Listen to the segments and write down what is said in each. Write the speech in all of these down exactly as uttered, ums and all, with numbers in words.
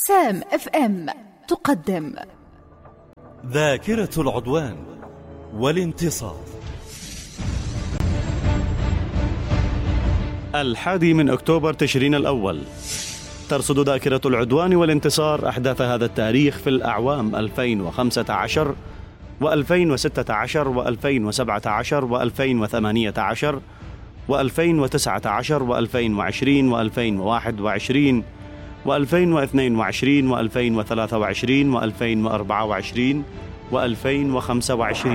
سام اف ام تقدم ذاكرة العدوان والانتصار. الحادي من أكتوبر تشرين الأول ترصد ذاكرة العدوان والانتصار أحداث هذا التاريخ في الأعوام ألفين وخمسة عشر وألفين وستة عشر وألفين وسبعة عشر وألفين وثمانية عشر وألفين وتسعة عشر وألفين وعشرين وألفين وواحد وعشرين وألفين واثنين وعشرين وألفين وثلاثة وعشرين وألفين وأربعة وعشرين وألفين وخمسة وعشرين.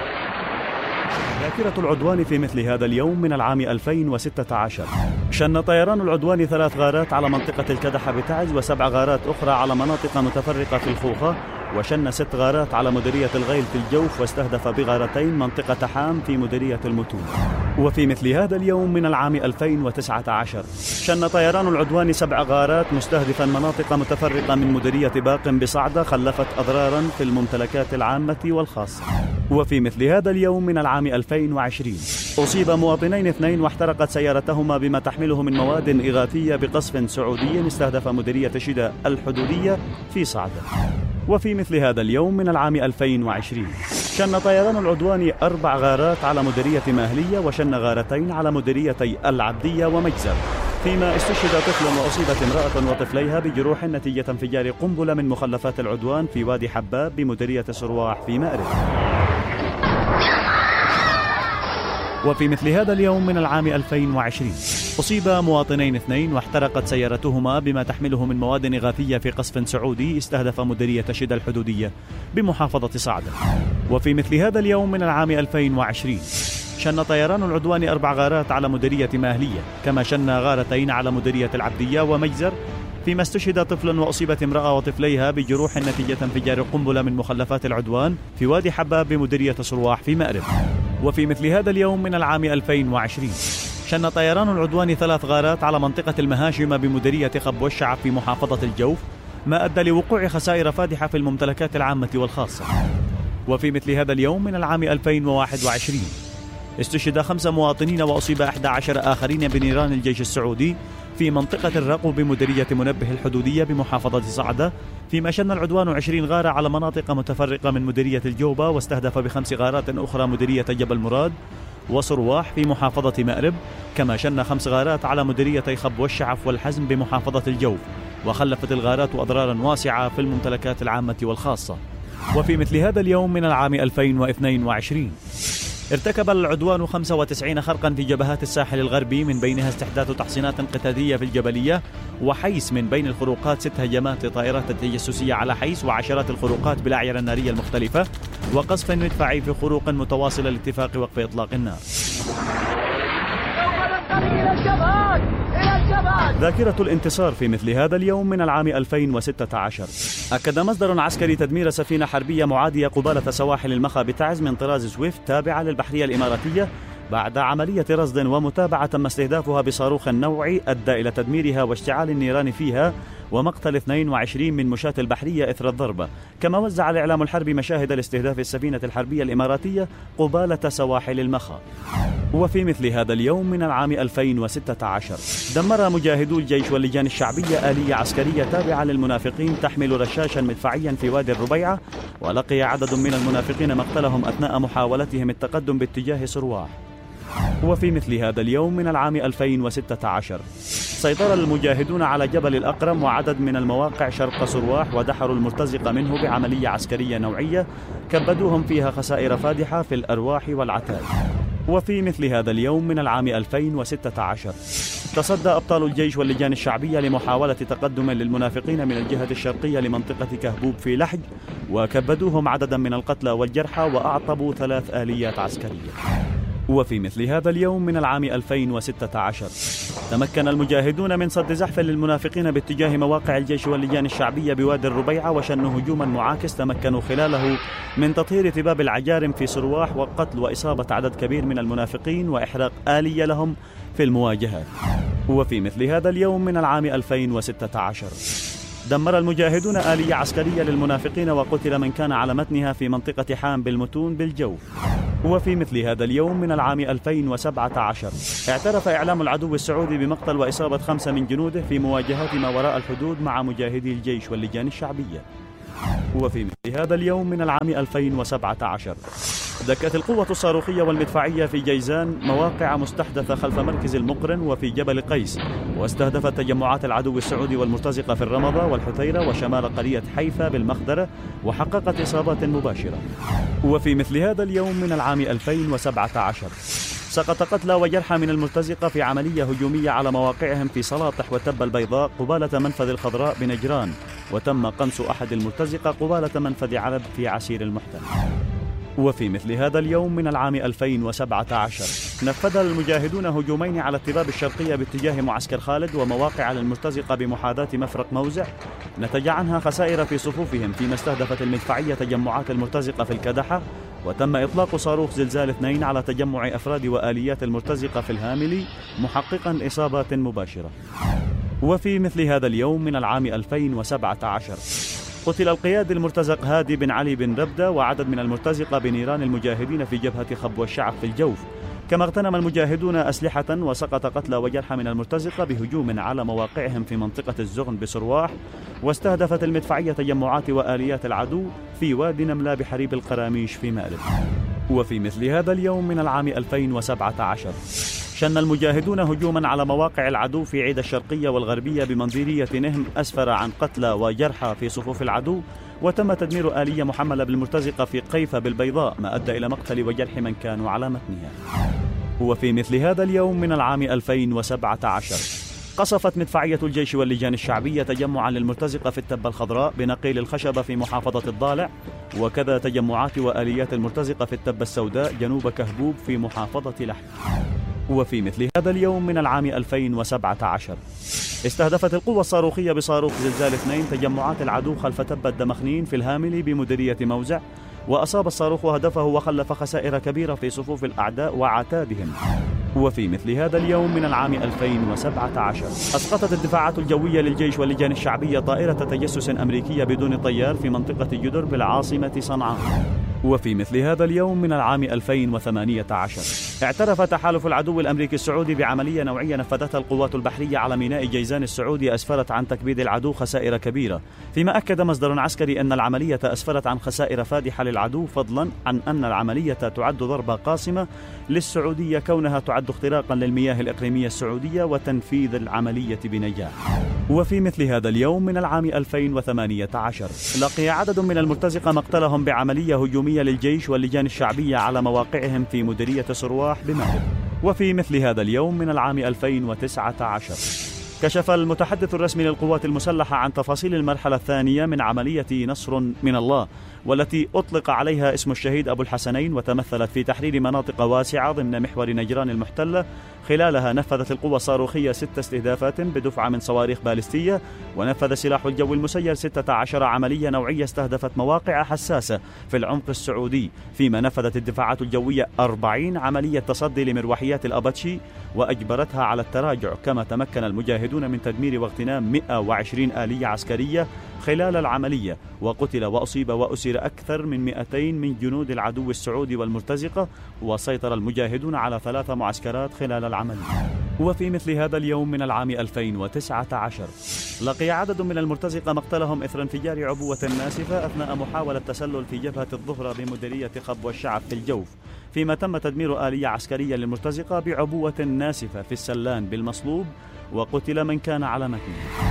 ذاكرة العدوان في مثل هذا اليوم من العام ألفين وستة عشر شن طيران العدوان ثلاث غارات على منطقة الكدحة بتعز وسبع غارات أخرى على مناطق متفرقة في الخوخة، وشن ست غارات على مديرية الغيل في الجوف، واستهدف بغارتين منطقة حام في مديرية المتون. وفي مثل هذا اليوم من العام ألفين وتسعة عشر شن طيران العدوان سبع غارات مستهدفا مناطق متفرقة من مديرية باق بصعدة، خلفت أضرارا في الممتلكات العامة والخاصة. وفي مثل هذا اليوم من العام ألفين وعشرين أصيب مواطنين اثنين واحترقت سيارتهما بما تحمله من مواد إغاثية بقصف سعودي استهدف مديرية شدة الحدودية في صعدة. وفي مثل هذا اليوم من العام ألفين وعشرين شن طيران العدوان أربع غارات على مديرية ماهلية، وشن غارتين على مديريتي العبدية ومجزر، فيما استشهد طفل وأصيبت امرأة وطفليها بجروح نتيجة انفجار قنبلة من مخلفات العدوان في وادي حباب بمديرية صرواح في مأرب. وفي مثل هذا اليوم من العام ألفين وعشرين أصيب مواطنين اثنين واحترقت سيارتهما بما تحمله من مواد إغاثية في قصف سعودي استهدف مديرية شدة الحدودية بمحافظة صعدة. وفي مثل هذا اليوم من العام ألفين وعشرين شن طيران العدوان أربع غارات على مديرية ماهلية، كما شن غارتين على مديرية العبدية ومجزر، فيما استشهد طفل وأصيبت امرأة وطفليها بجروح نتيجة انفجار قنبلة من مخلفات العدوان في وادي حباب بمديرية صرواح في مأرب. وفي مثل هذا اليوم من العام ألفين وعشرين شن طيران العدوان ثلاث غارات على منطقة المهاجمة بمديرية خب والشعب في محافظة الجوف، ما أدى لوقوع خسائر فادحة في الممتلكات العامة والخاصة. وفي مثل هذا اليوم من العام ألفين وواحد وعشرين استشهد خمس مواطنين وأصيب أحد عشر آخرين بنيران الجيش السعودي في منطقة الرقو بمديرية منبه الحدودية بمحافظة صعدة، فيما شن العدوان عشرين غارة على مناطق متفرقة من مديرية الجوبة، واستهدف بخمس غارات أخرى مديرية جبل مراد وصرواح في محافظة مأرب، كما شن خمس غارات على مديريتي خب والشعف والحزم بمحافظة الجوف، وخلفت الغارات أضرارا واسعة في الممتلكات العامة والخاصة. وفي مثل هذا اليوم من العام ألفين واثنين وعشرين ارتكب العدوان خمسة وتسعين خرقا في جبهات الساحل الغربي، من بينها استحداث تحصينات قتادية في الجبلية وحيس، من بين الخروقات ست هجمات طائرات تجسسية على حيس، وعشرات الخروقات بالأعيرة النارية المختلفة، وقصف مدفعي في خروق متواصلة لاتفاق وقف إطلاق النار. ذاكرة الانتصار في مثل هذا اليوم من العام ألفين وستة عشر أكد مصدر عسكري تدمير سفينة حربية معادية قبالة سواحل المخا بتعز من طراز سويفت تابعة للبحرية الإماراتية، بعد عملية رصد ومتابعة تم استهدافها بصاروخ نوعي أدى إلى تدميرها واشتعال النيران فيها ومقتل اثنين وعشرين من مشاة البحرية إثر الضربة. كما وزع الإعلام الحربي مشاهد لاستهداف السفينة الحربية الإماراتية قبالة سواحل المخا. وفي مثل هذا اليوم من العام ألفين وستة عشر دمر مجاهدو الجيش واللجان الشعبية آلية عسكرية تابعة للمنافقين تحمل رشاشا مدفعيا في وادي الربيعة، ولقي عدد من المنافقين مقتلهم أثناء محاولتهم التقدم باتجاه صرواح. وفي مثل هذا اليوم من العام ألفين وستة عشر سيطر المجاهدون على جبل الأقرم وعدد من المواقع شرق صرواح، ودحروا المرتزق منه بعملية عسكرية نوعية كبدوهم فيها خسائر فادحة في الأرواح والعتاد. وفي مثل هذا اليوم من العام ألفين وستة عشر تصدى أبطال الجيش واللجان الشعبية لمحاولة تقدم للمنافقين من الجهة الشرقية لمنطقة كهبوب في لحج، وكبدوهم عددا من القتلى والجرحى وأعطبوا ثلاث آليات عسكرية. وفي مثل هذا اليوم من العام ألفين وستة عشر تمكن المجاهدون من صد زحف للمنافقين باتجاه مواقع الجيش واللجان الشعبية بوادي الربيعة، وشنوا هجوما معاكس تمكنوا خلاله من تطهير ثباب العجارم في صرواح وقتل وإصابة عدد كبير من المنافقين وإحراق آلية لهم في المواجهات. وفي مثل هذا اليوم من العام ألفين وستة عشر دمر المجاهدون آلية عسكرية للمنافقين وقتل من كان على متنها في منطقة حام بالمتون بالجوف. وفي مثل هذا اليوم من العام ألفين وسبعة عشر اعترف إعلام العدو السعودي بمقتل وإصابة خمسة من جنوده في مواجهات ما وراء الحدود مع مجاهدي الجيش واللجان الشعبية. وفي مثل هذا اليوم من العام ألفين وسبعة عشر دكت القوة الصاروخية والمدفعية في جيزان مواقع مستحدثة خلف مركز المقرن وفي جبل قيس، واستهدفت تجمعات العدو السعودي والمرتزقة في الرمضة والحثيرة وشمال قرية حيفا بالمخدرة، وحققت إصابات مباشرة. وفي مثل هذا اليوم من العام ألفين وسبعة عشر سقط قتلى وجرحى من المرتزقة في عملية هجومية على مواقعهم في سلاطح وتبة البيضاء قبالة منفذ الخضراء بنجران، وتم قنص أحد المرتزقة قبالة منفذ علب في عسير المحتل. وفي مثل هذا اليوم من العام ألفين وسبعة عشر نفذ المجاهدون هجومين على التباب الشرقية باتجاه معسكر خالد ومواقع للمرتزقة بمحاذاة مفرق موزع، نتج عنها خسائر في صفوفهم، فيما استهدفت المدفعية تجمعات المرتزقة في الكدحة، وتم إطلاق صاروخ زلزال اثنين على تجمع أفراد وآليات المرتزقة في الهاملي، محققا إصابات مباشرة. وفي مثل هذا اليوم من العام ألفين وسبعة عشر قتل القيادي المرتزق هادي بن علي بن ربدة وعدد من المرتزقة بنيران المجاهدين في جبهة خبو الشعب في الجوف، كما اغتنم المجاهدون أسلحة وسقط قتلى وجرحى من المرتزقة بهجوم على مواقعهم في منطقة الزغن بسرواح، واستهدفت المدفعية تجمعات وآليات العدو في وادي نملة بحريب القراميش في مأرب. وفي مثل هذا اليوم من العام ألفين وسبعة عشر شن المجاهدون هجوما على مواقع العدو في عيد الشرقية والغربية بمنظيرية نهم، أسفر عن قتلى وجرحى في صفوف العدو، وتم تدمير آلية محملة بالمرتزقة في قيفة بالبيضاء، ما أدى إلى مقتل وجرح من كانوا على متنها. وفي مثل هذا اليوم من العام ألفين وسبعة عشر قصفت مدفعية الجيش واللجان الشعبية تجمعا للمرتزقة في التبة الخضراء بنقيل الخشبة في محافظة الضالع، وكذا تجمعات وآليات المرتزقة في التبة السوداء جنوب كهبوب في محافظة لحج. وفي مثل هذا اليوم من العام ألفين وسبعة عشر استهدفت القوة الصاروخية بصاروخ زلزال اثنين تجمعات العدو خلف تبة دمخنين في الهاملي بمديرية موزع، وأصاب الصاروخ هدفه وخلف خسائر كبيرة في صفوف الأعداء وعتادهم. وفي مثل هذا اليوم من العام ألفين وسبعة عشر أسقطت الدفاعات الجوية للجيش واللجان الشعبية طائرة تجسس أمريكية بدون طيار في منطقة جدر بالعاصمة صنعاء. وفي مثل هذا اليوم من العام ألفين وثمانية عشر اعترف تحالف العدو الأمريكي السعودي بعملية نوعية نفذتها القوات البحرية على ميناء جيزان السعودي أسفرت عن تكبيد العدو خسائر كبيرة، فيما أكد مصدر عسكري أن العملية أسفرت عن خسائر فادحة للعدو، فضلا عن أن العملية تعد ضربة قاصمة للسعودية كونها تعد اختراقا للمياه الإقليمية السعودية وتنفيذ العملية بنجاح. وفي مثل هذا اليوم من العام ألفين وثمانية عشر لقي عدد من المرتزقة مقتلهم بعملية هجومية للجيش واللجان الشعبية على مواقعهم في مديرية صرواح بمأرب. وفي مثل هذا اليوم من العام ألفين وتسعة عشر كشف المتحدث الرسمي للقوات المسلحة عن تفاصيل المرحلة الثانية من عملية نصر من الله، والتي أطلق عليها اسم الشهيد أبو الحسنين، وتمثلت في تحرير مناطق واسعة ضمن محور نجران المحتلة. خلالها نفذت القوة الصاروخية ست استهدافات بدفعة من صواريخ باليستية، ونفذ سلاح الجو المسير ستة عشر عملية نوعية استهدفت مواقع حساسة في العمق السعودي، فيما نفذت الدفاعات الجوية أربعين عملية تصدي لمروحيات الأباتشي وأجبرتها على التراجع، كما تمكن المجاهدون من تدمير واغتنام مئة وعشرين آلية عسكرية خلال العملية، وقتل وأصيب وأسر أكثر من مئتين من جنود العدو السعودي والمرتزقة، وسيطر المجاهدون على ثلاث معسكرات خلال العملية. وفي مثل هذا اليوم من العام ألفين وتسعة عشر لقي عدد من المرتزقة مقتلهم إثر انفجار عبوة ناسفة أثناء محاولة تسلل في جبهة الظهرة بمديرية خبو الشعب في الجوف، فيما تم تدمير آلية عسكرية للمرتزقة بعبوة ناسفة في السلان بالمصلوب، وقتل من كان على متنه.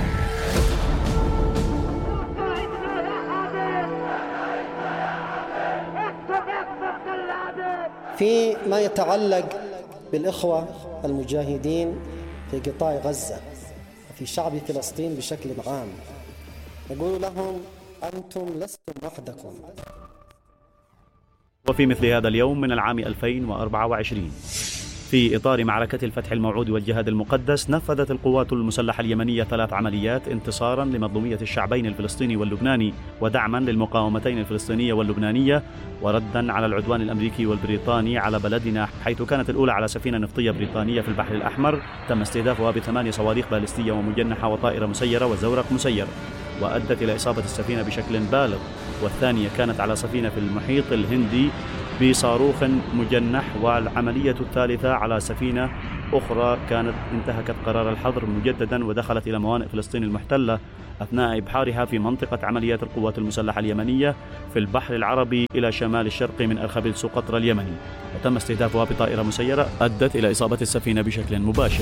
فيما يتعلق بالإخوة المجاهدين في قطاع غزة وفي شعب فلسطين بشكل عام، نقول لهم أنتم لستم وحدكم. وفي مثل هذا اليوم من العام ألفين وأربعة وعشرين في إطار معركة الفتح الموعود والجهاد المقدس نفذت القوات المسلحة اليمنية ثلاث عمليات انتصارا لمظلومية الشعبين الفلسطيني واللبناني، ودعما للمقاومتين الفلسطينية واللبنانية، وردا على العدوان الأمريكي والبريطاني على بلدنا، حيث كانت الأولى على سفينة نفطية بريطانية في البحر الأحمر تم استهدافها بثمانية صواريخ باليستية ومجنحة وطائرة مسيرة وزورق مسير، وأدت إلى إصابة السفينة بشكل بالغ. والثانية كانت على سفينة في المحيط الهندي بصاروخ مجنح. والعملية الثالثة على سفينة أخرى كانت انتهكت قرار الحظر مجددا ودخلت إلى موانئ فلسطين المحتلة أثناء إبحارها في منطقة عمليات القوات المسلحة اليمنية في البحر العربي إلى شمال الشرقي من أرخبيل سقطرى اليمني، وتم استهدافها بطائرة مسيرة أدت إلى إصابة السفينة بشكل مباشر.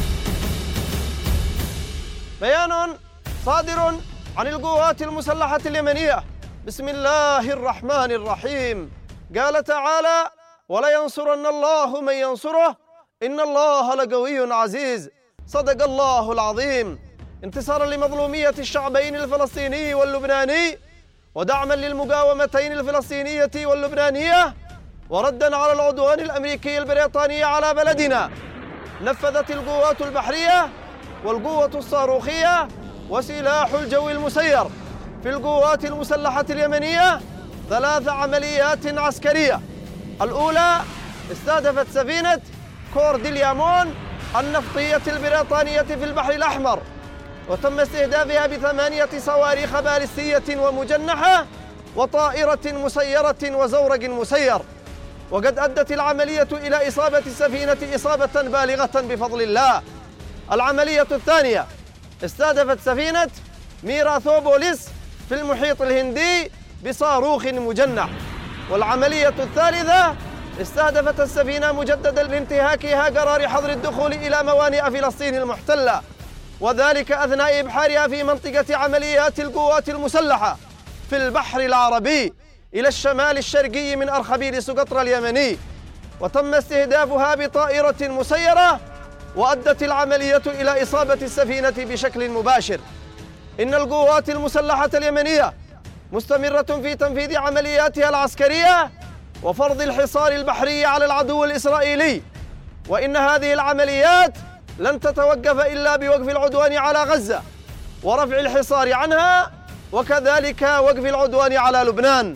بيان صادر عن القوات المسلحة اليمنية بسم الله الرحمن الرحيم. قال تعالى: ولينصرن الله من ينصره إن الله لقوي عزيز. صدق الله العظيم. انتصارا لمظلومية الشعبين الفلسطيني واللبناني، ودعما للمقاومتين الفلسطينية واللبنانية، وردا على العدوان الأمريكي البريطاني على بلدنا، نفذت القوات البحرية والقوة الصاروخية وسلاح الجو المسير في القوات المسلحة اليمنية ثلاث عمليات عسكرية. الأولى استهدفت سفينة كورديليامون النفطية البريطانية في البحر الأحمر، وتم استهدافها بثمانية صواريخ باليستية ومجنحة وطائرة مسيرة وزورق مسير، وقد أدت العملية إلى إصابة السفينة إصابة بالغة بفضل الله. العملية الثانية استهدفت سفينة ميراثوبوليس في المحيط الهندي بصاروخ مجنح. والعملية الثالثة استهدفت السفينة مجددا لانتهاكها قرار حظر الدخول إلى موانئ فلسطين المحتلة، وذلك أثناء إبحارها في منطقة عمليات القوات المسلحة في البحر العربي إلى الشمال الشرقي من أرخبيل سقطرى اليمني، وتم استهدافها بطائرة مسيرة، وأدت العملية إلى إصابة السفينة بشكل مباشر. إن القوات المسلحة اليمنية مستمرة في تنفيذ عملياتها العسكرية وفرض الحصار البحري على العدو الإسرائيلي، وإن هذه العمليات لن تتوقف إلا بوقف العدوان على غزة ورفع الحصار عنها، وكذلك وقف العدوان على لبنان.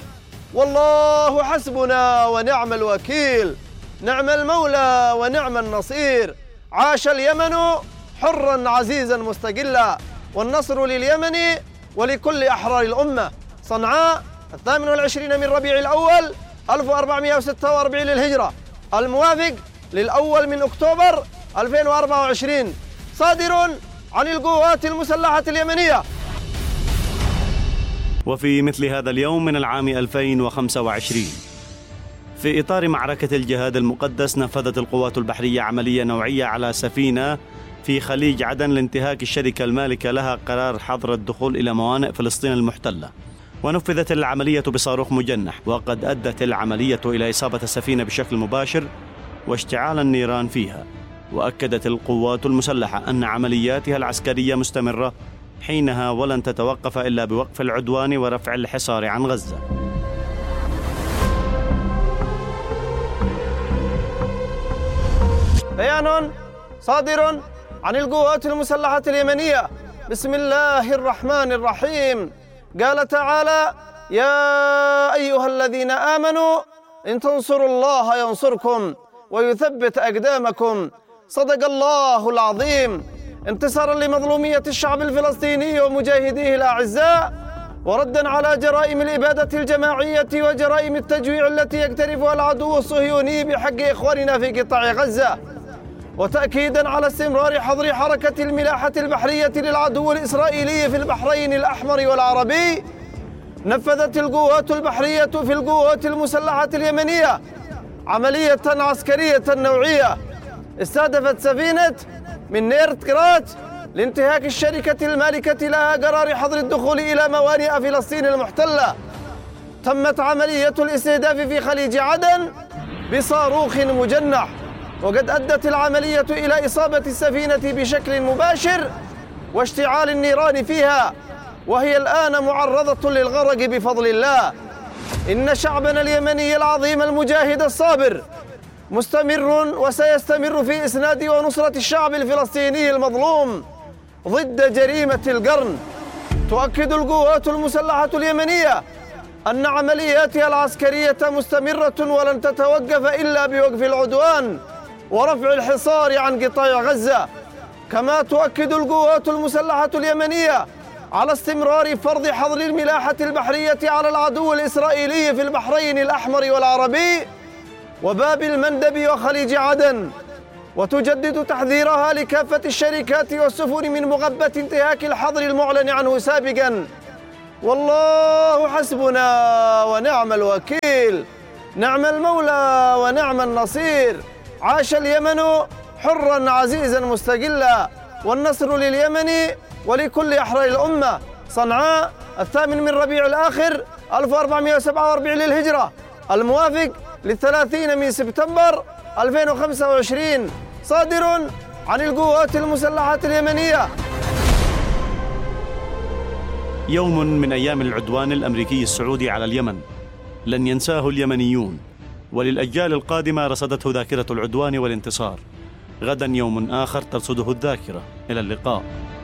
والله حسبنا ونعم الوكيل، نعم المولى ونعم النصير. عاش اليمن حرا عزيزا مستقلا، والنصر لليمن ولكل أحرار الأمة. صنعاء الثامن والعشرين من ربيع الأول ألف وأربعمائة وستة وأربعين للهجرة، الموافق للأول من أكتوبر ألفين وأربعة وعشرين، صادر عن القوات المسلحة اليمنية. وفي مثل هذا اليوم من العام ألفين وخمسة وعشرين، في إطار معركة الجهاد المقدس، نفذت القوات البحرية عملية نوعية على سفينة في خليج عدن لانتهاك الشركة المالكة لها قرار حظر الدخول إلى موانئ فلسطين المحتلة، ونفذت العملية بصاروخ مجنح، وقد أدت العملية إلى إصابة السفينة بشكل مباشر واشتعال النيران فيها. وأكدت القوات المسلحة أن عملياتها العسكرية مستمرة حينها ولن تتوقف إلا بوقف العدوان ورفع الحصار عن غزة. بيان صادر عن القوات المسلحة اليمنية بسم الله الرحمن الرحيم. قال تعالى: يا أيها الذين آمنوا إن تنصروا الله ينصركم ويثبت أقدامكم. صدق الله العظيم. انتصارا لمظلومية الشعب الفلسطيني ومجاهديه الأعزاء، وردا على جرائم الإبادة الجماعية وجرائم التجويع التي يقترفها العدو الصهيوني بحق إخواننا في قطاع غزة، وتأكيدا على استمرار حظر حركة الملاحة البحرية للعدو الإسرائيلي في البحرين الأحمر والعربي، نفذت القوات البحرية في القوات المسلحة اليمنية عملية عسكرية نوعية استهدفت سفينة من نيرتكرات لانتهاك الشركة المالكة لها قرار حظر الدخول إلى موانئ فلسطين المحتلة. تمت عملية الاستهداف في خليج عدن بصاروخ مجنح، وقد أدت العملية إلى إصابة السفينة بشكل مباشر واشتعال النيران فيها، وهي الآن معرضة للغرق بفضل الله. إن شعبنا اليمني العظيم المجاهد الصابر مستمر وسيستمر في إسناد ونصرة الشعب الفلسطيني المظلوم ضد جريمة القرن. تؤكد القوات المسلحة اليمنية أن عملياتها العسكرية مستمرة ولن تتوقف إلا بوقف العدوان ورفع الحصار عن قطاع غزة. كما تؤكد القوات المسلحة اليمنية على استمرار فرض حظر الملاحة البحرية على العدو الإسرائيلي في البحرين الأحمر والعربي وباب المندب وخليج عدن، وتجدد تحذيرها لكافة الشركات والسفن من مغبة انتهاك الحظر المعلن عنه سابقاً. والله حسبنا ونعم الوكيل، نعم المولى ونعم النصير. عاش اليمن حراً عزيزاً مستقلاً، والنصر لليمن ولكل أحرار الأمة. صنعاء الثامن من ربيع الآخر ألف وأربعمائة وسبعة وأربعين للهجرة، الموافق للثلاثين من سبتمبر ألفين وخمسة وعشرين، صادر عن القوات المسلحة اليمنية. يوم من أيام العدوان الأمريكي السعودي على اليمن لن ينساه اليمنيون، وللأجيال القادمة رصدته ذاكرة العدوان والانتصار. غدا يوم آخر ترصده الذاكرة. إلى اللقاء.